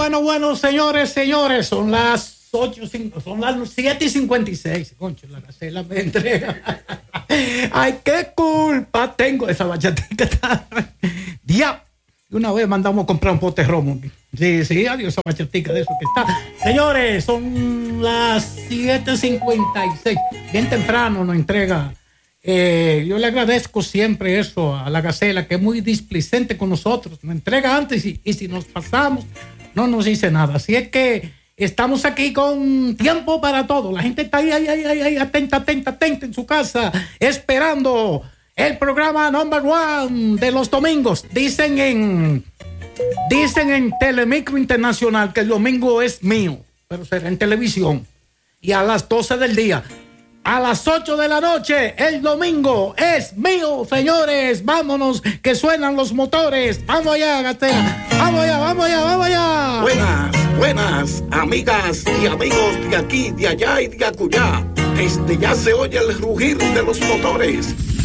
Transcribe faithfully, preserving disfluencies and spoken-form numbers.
bueno, bueno, señores, señores, son las ocho, son las siete y cincuenta y seis. Concho, la Gacela me entrega. Ay, qué culpa tengo de esa bachatica. Diablo. Una vez mandamos a comprar un pote romo. Sí, sí, adiós, esa bachatica de eso que está. Señores, son las siete cincuenta y seis. Bien temprano nos entrega. Eh, yo le agradezco siempre eso a la Gacela, que es muy displicente con nosotros. Nos entrega antes y, y si nos pasamos, no nos dice nada. Así es que estamos aquí con tiempo para todo. La gente está ahí, ahí, ahí, ahí, ahí atenta, atenta, atenta en su casa, esperando el programa number one de los domingos. Dicen en, dicen en Telemicro Internacional que el domingo es mío, pero será en televisión. Y a las doce del día. A las ocho de la noche, el domingo es mío, señores. Vámonos, que suenan los motores. Vamos allá, Gacela. Vamos allá, vamos allá, vamos allá. Buenas, buenas, amigas y amigos de aquí, de allá y de acullá. Desde ya se oye el rugir de los motores.